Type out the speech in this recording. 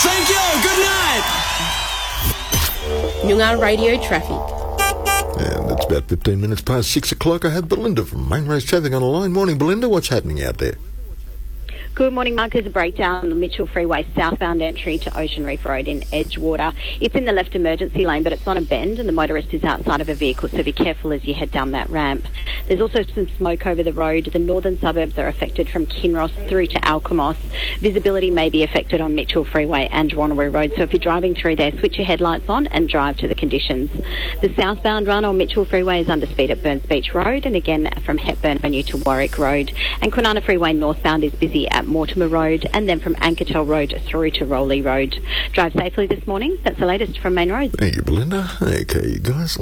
Thank you. Good night. Noongar Radio Traffic. And it's about 15 minutes past 6 o'clock. I have Belinda from Main Roads Traffic on the line. Morning, Belinda. What's happening out there? Good morning, Mark. There's a breakdown on the Mitchell Freeway southbound entry to Ocean Reef Road in Edgewater. It's in the left emergency lane, but it's on a bend and the motorist is outside of a vehicle, so be careful as you head down that ramp. There's also some smoke over the road. The northern suburbs are affected from Kinross through to Alkimos. Visibility may be affected on Mitchell Freeway and Wanneroo Road, so if you're driving through there, switch your headlights on and drive to the conditions. The southbound run on Mitchell Freeway is under speed at Burns Beach Road, and again from Hepburn Avenue to Warwick Road. And Kwinana Freeway northbound is busy at Mortimer Road, and then from Ankertel Road through to Rowley Road. Drive safely this morning. That's the latest from Main Roads. Thank you, Belinda. Okay, guys.